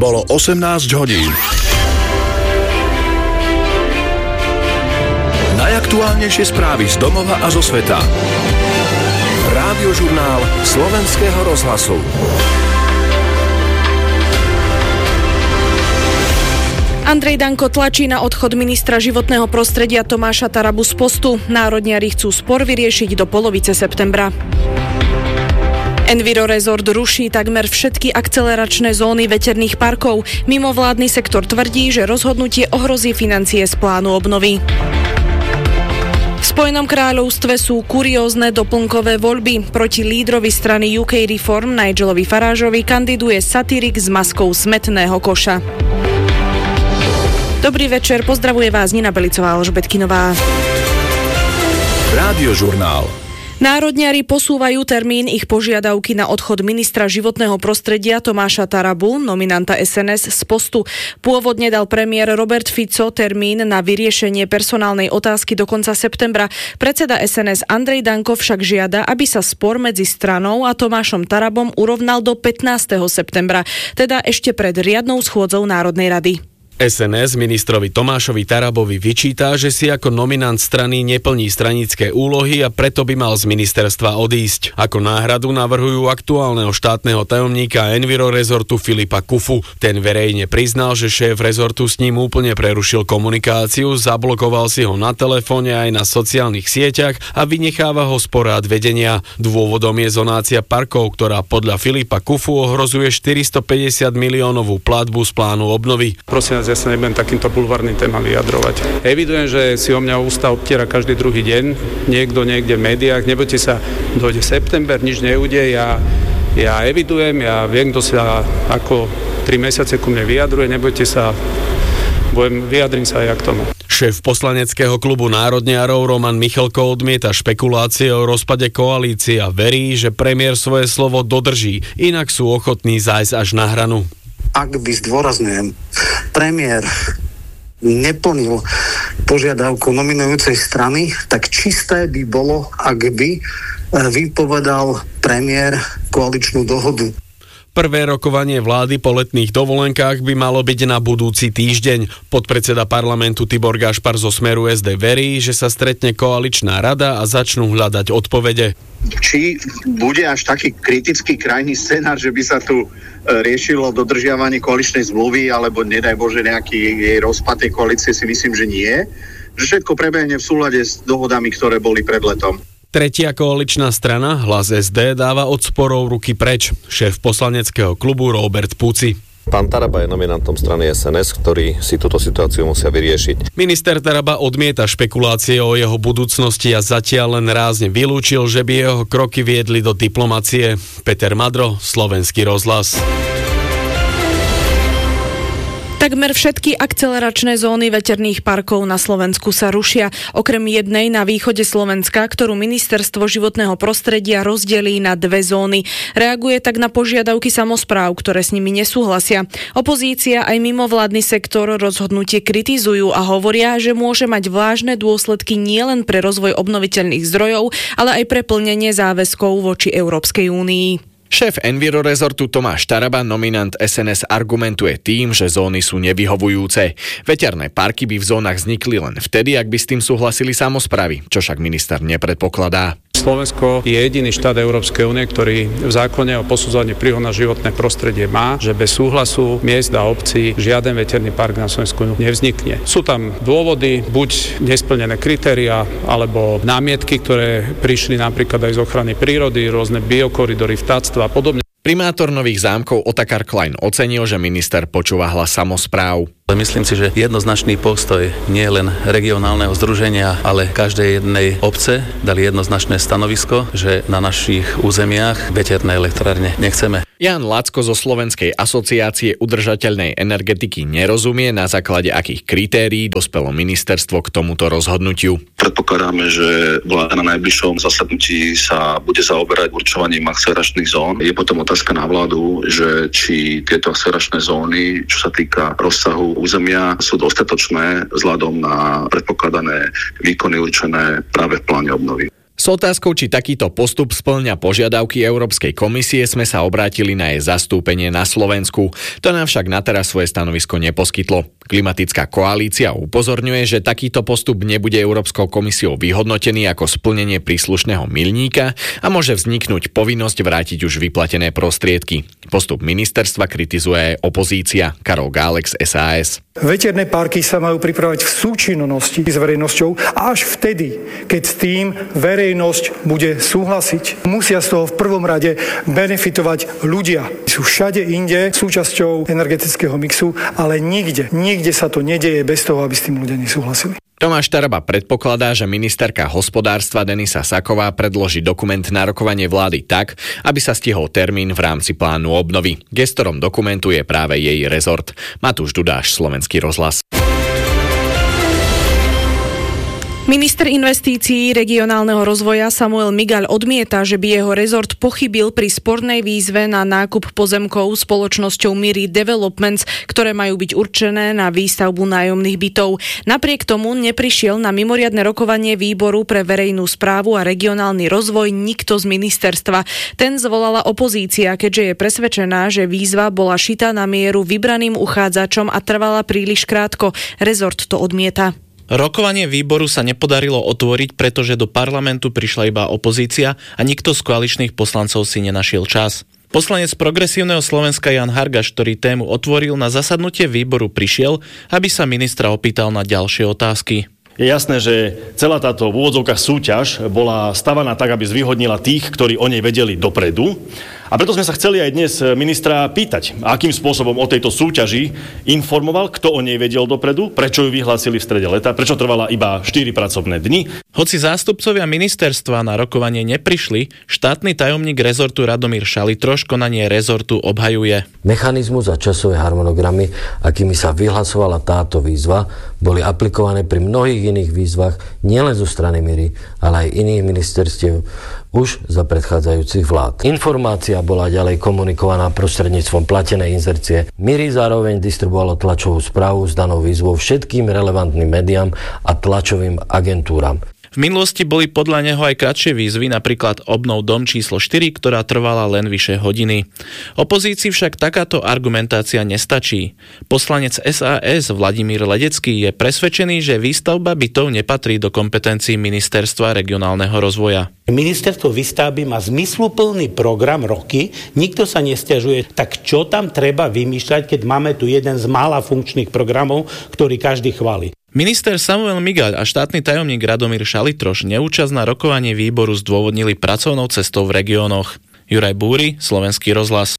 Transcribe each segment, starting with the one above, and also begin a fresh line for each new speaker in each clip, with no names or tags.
Bolo 18 hodín. Najaktuálnejšie správy z domova a zo sveta. Rádiožurnál Slovenského rozhlasu.
Andrej Danko tlačí na odchod ministra životného prostredia Tomáša Tarabu z postu. Národniari chcú spor vyriešiť do polovice septembra. Enviro Resort ruší takmer všetky akceleračné zóny veterných parkov. Mimovládny sektor tvrdí, že rozhodnutie ohrozí financie z plánu obnovy. V Spojenom kráľovstve sú kuriózne doplnkové voľby. Proti lídrovi strany UK Reform Nigelovi Farageovi kandiduje satírik s maskou smetného koša. Dobrý večer, pozdravuje vás Nina Belicová, Alžbetkinová.
Rádiožurnál.
Národniari posúvajú termín ich požiadavky na odchod ministra životného prostredia Tomáša Tarabu, nominanta SNS, z postu. Pôvodne dal premiér Robert Fico termín na vyriešenie personálnej otázky do konca septembra. Predseda SNS Andrej Danko však žiada, aby sa spor medzi stranou a Tomášom Tarabom urovnal do 15. septembra, teda ešte pred riadnou schôdzou Národnej rady.
SNS ministrovi Tomášovi Tarabovi vyčíta, že si ako nominant strany neplní stranické úlohy a preto by mal z ministerstva odísť. Ako náhradu navrhujú aktuálneho štátneho tajomníka Enviro Resortu Filipa Kufu. Ten verejne priznal, že šéf rezortu s ním úplne prerušil komunikáciu, zablokoval si ho na telefóne aj na sociálnych sieťach a vynecháva ho z porád vedenia. Dôvodom je zonácia parkov, ktorá podľa Filipa Kufu ohrozuje 450 miliónovú platbu z plánu obnovy.
Prosím vás, ja sa nebudem takýmto bulvárnym témam vyjadrovať. Evidujem, že si o mňa ústa obtiera každý druhý deň, niekto niekde v médiách, nebojte sa, dojde september, nič neudeje, ja evidujem, ja viem, kto sa ako 3 mesiace ku mne vyjadruje, nebojte sa, vyjadrím sa aj k tomu.
Šéf poslaneckého klubu národniarov Roman Michalko odmieta špekulácie o rozpade koalície a verí, že premiér svoje slovo dodrží, inak sú ochotní zájsť až na hranu.
Ak by, zdôrazňujem, premiér neplnil požiadavku nominujúcej strany, tak čisté by bolo, ak by vypovedal premiér koaličnú dohodu.
Prvé rokovanie vlády po letných dovolenkách by malo byť na budúci týždeň. Podpredseda parlamentu Tibor Gašpar zo Smeru SD verí, že sa stretne koaličná rada a začnú hľadať odpovede.
Či bude až taký kritický krajný scenár, že by sa tu riešilo dodržiavanie koaličnej zmluvy, alebo nedaj Bože nejaký jej rozpad tej koalície, si myslím, že nie. Že všetko prebehne v súlade s dohodami, ktoré boli pred letom.
Tretia koaličná strana, Hlas SD, dáva od sporov ruky preč. Šéf poslaneckého klubu Robert Puci.
Pán Taraba je nominantom strany SNS, ktorí si túto situáciu musia vyriešiť.
Minister Taraba odmieta špekulácie o jeho budúcnosti a zatiaľ len rázne vylúčil, že by jeho kroky viedli do diplomacie. Peter Madro, Slovenský rozhlas.
Takmer všetky akceleračné zóny veterných parkov na Slovensku sa rušia, okrem jednej na východe Slovenska, ktorú Ministerstvo životného prostredia rozdelí na 2 zóny. Reaguje tak na požiadavky samospráv, ktoré s nimi nesúhlasia. Opozícia aj mimovládny sektor rozhodnutie kritizujú a hovoria, že môže mať vážne dôsledky nielen pre rozvoj obnoviteľných zdrojov, ale aj pre plnenie záväzkov voči Európskej únii.
Šéf Enviro Resortu Tomáš Taraba, nominant SNS, argumentuje tým, že zóny sú nevyhovujúce. Veterné parky by v zónach vznikli len vtedy, ak by s tým súhlasili samosprávy, čo však minister nepredpokladá.
Slovensko je jediný štát Európskej únie, ktorý v zákone o posudzovaní vplyvu na životné prostredie má, že bez súhlasu miest a obcí žiaden veterný park na Slovensku nevznikne. Sú tam dôvody, buď nesplnené kritériá, alebo námietky, ktoré prišli napríklad aj z ochrany prírody, rôzne biokoridory, vtáctva a podobne.
Primátor Nových Zámkov Otakar Klein ocenil, že minister počúva hlas samospráv.
Myslím si, že jednoznačný postoj nie len regionálneho združenia, ale každej jednej obce dali jednoznačné stanovisko, že na našich územiach veterné elektrárne nechceme.
Jan Lacko zo Slovenskej asociácie udržateľnej energetiky nerozumie, na základe akých kritérií dospelo ministerstvo k tomuto rozhodnutiu.
Predpokladáme, že vláda na najbližšom zasadnutí sa bude zaoberať určovaním akceleračných zón. Je potom otázka na vládu, že či tieto akceleračné zóny, čo sa týka rozsahu územia, sú dostatočné vzhľadom na predpokladané výkony určené práve v pláne obnovy.
S otázkou, či takýto postup spĺňa požiadavky Európskej komisie, sme sa obrátili na jej zastúpenie na Slovensku. To nám však na teraz svoje stanovisko neposkytlo. Klimatická koalícia upozorňuje, že takýto postup nebude Európskou komisiou vyhodnotený ako splnenie príslušného milníka a môže vzniknúť povinnosť vrátiť už vyplatené prostriedky. Postup ministerstva kritizuje aj opozícia. Karol Gálek z SAS.
Veterné parky sa majú pripravovať v súčinnosti s verejnosťou až vtedy, keď s tým verejnosť bude súhlasiť. Musia z toho v prvom rade benefitovať ľudia. Sú všade inde súčasťou energetického mixu, ale nikde sa to nedeje bez toho, aby s tým ľudia nesúhlasili.
Tomáš Taraba predpokladá, že ministerka hospodárstva Denisa Saková predloží dokument na rokovanie vlády tak, aby sa stihol termín v rámci plánu obnovy. Gestorom dokumentu je práve jej rezort. Matúš Dudáš, Slovenský rozhlas.
Minister investícií regionálneho rozvoja Samuel Migaľ odmieta, že by jeho rezort pochybil pri spornej výzve na nákup pozemkov spoločnosťou Miri Developments, ktoré majú byť určené na výstavbu nájomných bytov. Napriek tomu neprišiel na mimoriadne rokovanie výboru pre verejnú správu a regionálny rozvoj nikto z ministerstva. Ten zvolala opozícia, keďže je presvedčená, že výzva bola šitá na mieru vybraným uchádzačom a trvala príliš krátko. Rezort to odmieta.
Rokovanie výboru sa nepodarilo otvoriť, pretože do parlamentu prišla iba opozícia a nikto z koaličných poslancov si nenašiel čas. Poslanec Progresívneho Slovenska Jan Hargaš, ktorý tému otvoril, na zasadnutie výboru prišiel, aby sa ministra opýtal na ďalšie otázky.
Je jasné, že celá táto v úvodzovkách súťaž bola stavaná tak, aby zvýhodnila tých, ktorí o nej vedeli dopredu. A preto sme sa chceli aj dnes ministra pýtať, akým spôsobom o tejto súťaži informoval, kto o nej vedel dopredu, prečo ju vyhlásili v strede leta, prečo trvala iba 4 pracovné dni.
Hoci zástupcovia ministerstva na rokovanie neprišli, štátny tajomník rezortu Radomír Šalitroš konanie rezortu obhajuje.
Mechanizmus a časové harmonogramy, akými sa vyhlasovala táto výzva, boli aplikované pri mnohých iných výzvach, nielen zo strany Miry, ale aj iných ministerstiev už za predchádzajúcich vlád. Informácia bola ďalej komunikovaná prostredníctvom platenej inzercie. Miry zároveň distribuovalo tlačovú správu s danou výzvou všetkým relevantným médiám a tlačovým agentúram.
V minulosti boli podľa neho aj kratšie výzvy, napríklad Obnov dom číslo 4, ktorá trvala len vyše hodiny. Opozícii však takáto argumentácia nestačí. Poslanec SAS Vladimír Ledecký je presvedčený, že výstavba bytov nepatrí do kompetencií Ministerstva regionálneho rozvoja.
Ministerstvo výstavby má zmysluplný program roky, nikto sa nesťažuje. Tak čo tam treba vymýšľať, keď máme tu jeden z mála funkčných programov, ktorý každý chváli?
Minister Samuel Migaľ a štátny tajomník Radomír Šalitroš neúčasť na rokovanie výboru zdôvodnili pracovnou cestou v regiónoch. Juraj Búry, Slovenský rozhlas.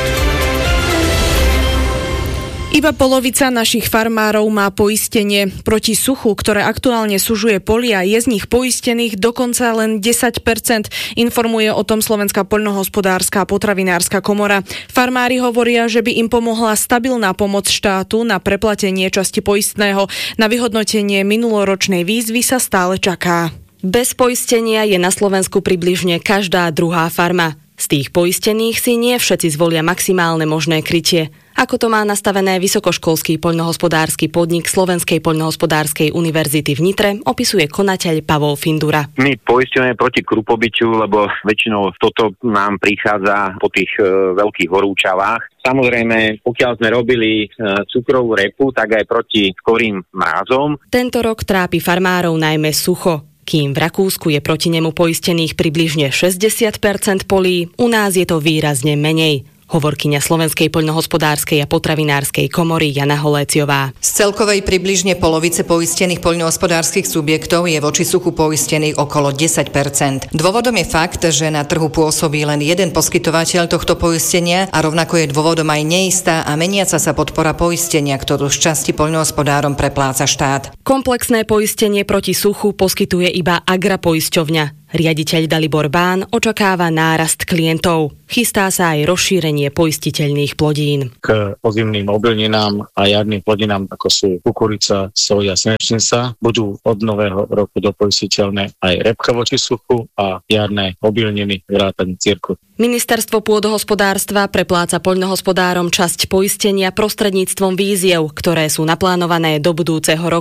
Iba polovica našich farmárov má poistenie. Proti suchu, ktoré aktuálne sužuje polia, je z nich poistených dokonca len 10%, informuje o tom Slovenská poľnohospodárska a potravinárska komora. Farmári hovoria, že by im pomohla stabilná pomoc štátu na preplatenie časti poistného. Na vyhodnotenie minuloročnej výzvy sa stále čaká.
Bez poistenia je na Slovensku približne každá druhá farma. Z tých poistených si nie všetci zvolia maximálne možné krytie. Ako to má nastavené vysokoškolský poľnohospodársky podnik Slovenskej poľnohospodárskej univerzity v Nitre, opisuje konateľ Pavol Findura.
My poistujeme proti krupobyťu, lebo väčšinou toto nám prichádza po tých veľkých horúčavách. Samozrejme, pokiaľ sme robili cukrovú repu, tak aj proti skorým mrazom.
Tento rok trápi farmárov najmä sucho. Kým v Rakúsku je proti nemu poistených približne 60% polí, u nás je to výrazne menej. Hovorkyňa Slovenskej poľnohospodárskej a potravinárskej komory Jana Holéciová.
Z celkovej približne polovice poistených poľnohospodárskych subjektov je voči suchu poistených okolo 10%. Dôvodom je fakt, že na trhu pôsobí len jeden poskytovateľ tohto poistenia a rovnako je dôvodom aj neistá a meniaca sa podpora poistenia, ktorú z časti poľnohospodárom prepláca štát.
Komplexné poistenie proti suchu poskytuje iba Agra poisťovňa. Riaditeľ Dalibor Bán očakáva nárast klientov. Chystá sa aj rozšírenie poistiteľných plodín.
K ozimným obilninám a jarným plodinám, ako sú kukurica, soja, slnečnica, budú od nového roku dopoistiteľné aj repka voči suchu a jarné obilniny vrátane cirku.
Ministerstvo pôdohospodárstva prepláca poľnohospodárom časť poistenia prostredníctvom výziev, ktoré sú naplánované do budúceho roka.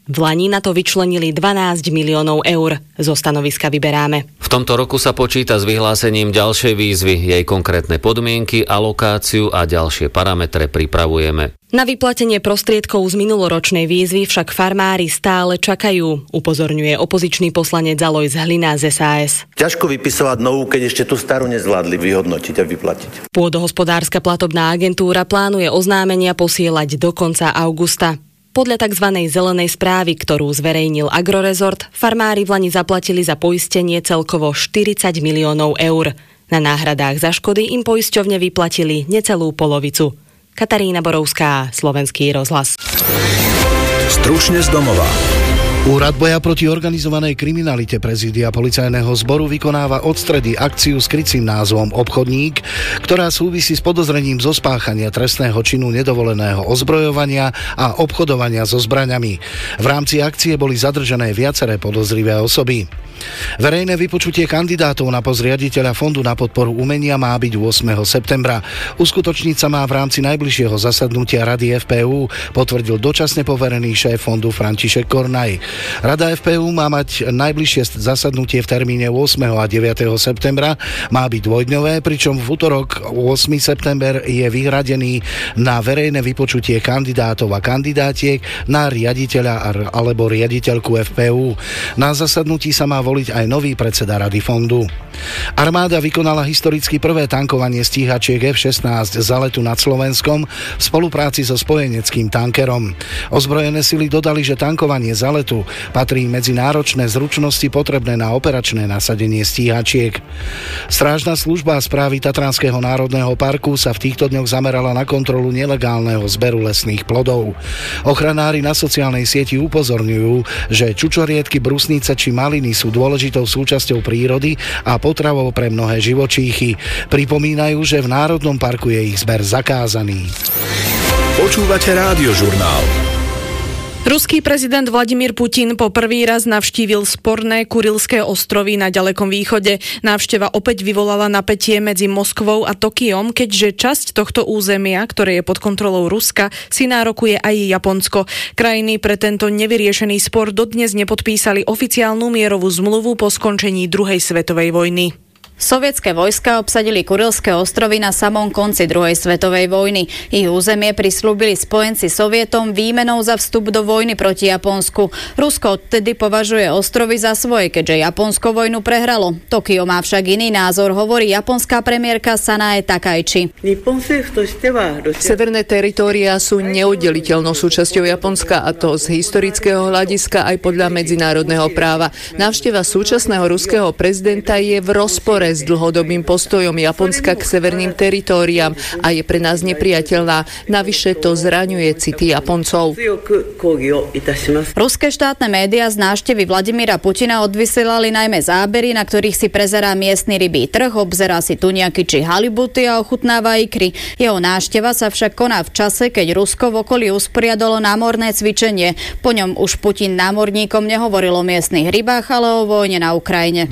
Vlani na to vyčlenili 12 miliónov eur. Zo stanoviska vyberáme.
V tomto roku sa počíta s vyhlásením ďalšej výzvy, jej konkrétne podmienky, alokáciu a ďalšie parametre pripravujeme.
Na vyplatenie prostriedkov z minuloročnej výzvy však farmári stále čakajú, upozorňuje opozičný poslanec Alojz Hlina z SAS.
Ťažko vypisovať novú, keď ešte tú starú nezvládli vyhodnotiť a vyplatiť.
Pôdohospodárska platobná agentúra plánuje oznámenia posielať do konca augusta. Podľa tzv. Zelenej správy, ktorú zverejnil Agrorezort, farmári v lani zaplatili za poistenie celkovo 40 miliónov eur. Na náhradách za škody im poisťovne vyplatili necelú polovicu. Katarína Borovská, Slovenský rozhlas.
Stručne z domova.
Úrad boja proti organizovanej kriminalite prezídia policajného zboru vykonáva od stredy akciu s krycím názvom Obchodník, ktorá súvisí s podozrením zo spáchania trestného činu nedovoleného ozbrojovania a obchodovania so zbraňami. V rámci akcie boli zadržané viaceré podozrivé osoby. Verejné vypočutie kandidátov na post riaditeľa Fondu na podporu umenia má byť 8. septembra. Uskutočniť sa má v rámci najbližšieho zasadnutia Rady FPU, potvrdil dočasne poverený šéf fondu František Kornaj. Rada FPU má mať najbližšie zasadnutie v termíne 8. a 9. septembra, má byť dvojdňové, pričom v utorok 8. september je vyhradený na verejné vypočutie kandidátov a kandidátiek na riaditeľa alebo riaditeľku FPU. Na zasadnutí sa má voliť aj nový predseda Rady fondu. Armáda vykonala historicky prvé tankovanie stíhačiek F-16 za letu nad Slovenskom v spolupráci so spojeneckým tankerom. Ozbrojené sily dodali, že tankovanie za letu patrí medzi náročné zručnosti potrebné na operačné nasadenie stíhačiek. Strážna služba správy Tatranského národného parku sa v týchto dňoch zamerala na kontrolu nelegálneho zberu lesných plodov. Ochranári na sociálnej sieti upozorňujú, že čučoriedky, brusnice či maliny sú dôležitou súčasťou prírody a potravou pre mnohé živočíchy. Pripomínajú, že v Národnom parku je ich zber zakázaný.
Počúvate Rádiožurnál.
Ruský prezident Vladimír Putin po prvý raz navštívil sporné Kurilské ostrovy na ďalekom východe. Návšteva opäť vyvolala napätie medzi Moskvou a Tokiom, keďže časť tohto územia, ktoré je pod kontrolou Ruska, si nárokuje aj Japonsko. Krajiny pre tento nevyriešený spor dodnes nepodpísali oficiálnu mierovú zmluvu po skončení druhej svetovej vojny.
Sovietské vojska obsadili Kurilské ostrovy na samom konci druhej svetovej vojny. Ich územie prislúbili spojenci Sovietom výmenou za vstup do vojny proti Japonsku. Rusko odtedy považuje ostrovy za svoje, keďže Japonsko vojnu prehralo. Tokio má však iný názor, hovorí japonská premiérka Sanae Takaichi.
Severné teritóriá sú neoddeliteľnou súčasťou Japonska, a to z historického hľadiska aj podľa medzinárodného práva. Návšteva súčasného ruského prezidenta je v rozpore s dlhodobým postojom Japonska k severným teritóriám a je pre nás nepriateľná. Navyše to zraňuje city Japoncov.
Ruské štátne médiá z návštevy Vladimíra Putina odvysielali najmä zábery, na ktorých si prezerá miestny rybí trh, obzerá si tuniaky či halibuty a ochutnáva ikry. Jeho návšteva sa však koná v čase, keď Rusko v okolí usporiadalo námorné cvičenie. Po ňom už Putin námorníkom nehovoril o miestnych rybách, ale o vojne na Ukrajine.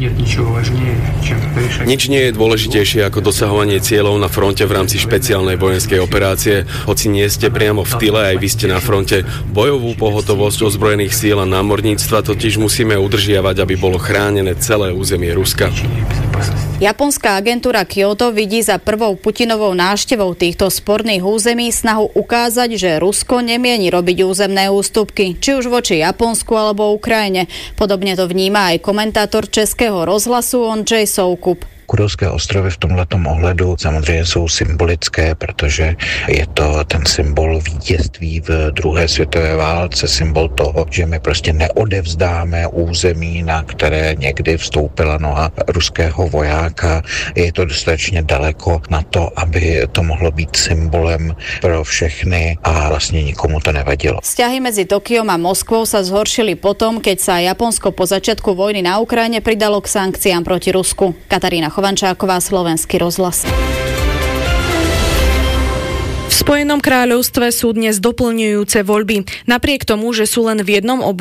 Nič nie je dôležitejšie ako dosahovanie cieľov na fronte v rámci špeciálnej vojenskej operácie. Hoci nie ste priamo v tyle, aj vy ste na fronte. Bojovú pohotovosť ozbrojených síl a námorníctva totiž musíme udržiavať, aby bolo chránené celé územie Ruska.
Japonská agentúra Kyoto vidí za prvou Putinovou návštevou týchto sporných území snahu ukázať, že Rusko nemieni robiť územné ústupky, či už voči Japonsku alebo Ukrajine. Podobne to vníma aj komentátor Českého rozhlasu Ondřej Soukup.
Kurilské ostrovy v tomhletom ohledu samozřejmě jsou symbolické, protože je to ten symbol vítězství v druhé světové válce, symbol toho, že my prostě neodevzdáme území, na které někdy vstoupila noha ruského vojáka. Je to dostatečně daleko na to, aby to mohlo být symbolem pro všechny a vlastně nikomu to nevadilo.
Vzťahy medzi Tokiom a Moskvou sa zhoršili potom, keď sa Japonsko po začiatku vojny na Ukrajine pridalo k sankciám proti Rusku. Katarína Chovančáková, Slovenský rozhlas.
V Spojenom kráľovstve sú dnes doplňujúce voľby. Napriek tomu, že sú len v jednom